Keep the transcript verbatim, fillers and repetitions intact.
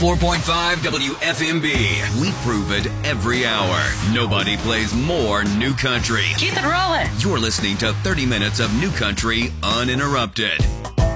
four point five W F M B. We prove it every hour. Nobody plays more new country. Keep it rolling. You're listening to thirty minutes of new country uninterrupted.